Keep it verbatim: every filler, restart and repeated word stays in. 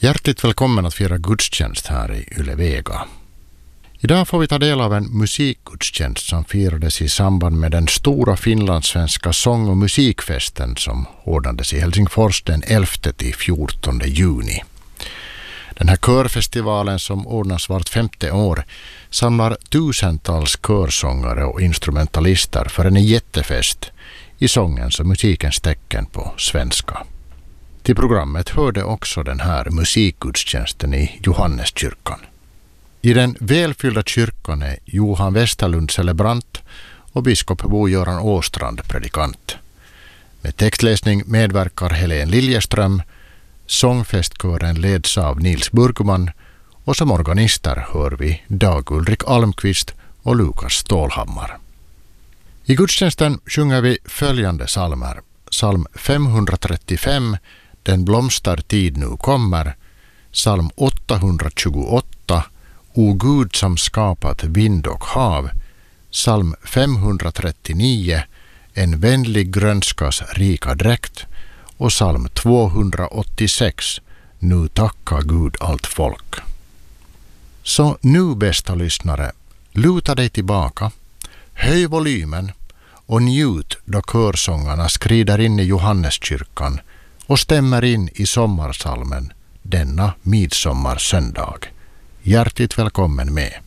Hjärtligt välkommen att fira gudstjänst här i Ylevega. Idag får vi ta del av en musikgudstjänst som firades i samband med den stora finlandssvenska sång- och musikfesten som ordnades i Helsingfors den elfte till fjortonde juni. Den här körfestivalen som ordnas vart femte år samlar tusentals körsångare och instrumentalister för en jättefest i sångens och musikens tecken på svenska. Till programmet hörde också den här musikgudstjänsten i Johanneskyrkan. I den välfyllda kyrkan är Johan Westerlund celebrant och biskop Bo-Göran Åstrand predikant. Med textläsning medverkar Helen Liljeström, sångfestkören leds av Nils Burgman och som organister hör vi Dag Ulrik Almqvist och Lukas Stålhammar. I gudstjänsten sjunger vi följande psalmer. Psalm femhundratrettiofem, Den blomstertid nu kommer. Psalm åttahundratjugoåtta, O Gud som skapat vind och hav. Psalm femhundratrettionio, En vänlig grönskas rika dräkt. Och psalm tvåhundraåttiosex, Nu tacka Gud allt folk. Så nu, bästa lyssnare, luta dig tillbaka, höj volymen och njut då körsångarna skrider in i Johanneskyrkan och stämmer in i sommarsalmen denna midsommarsöndag. Hjärtligt välkommen med.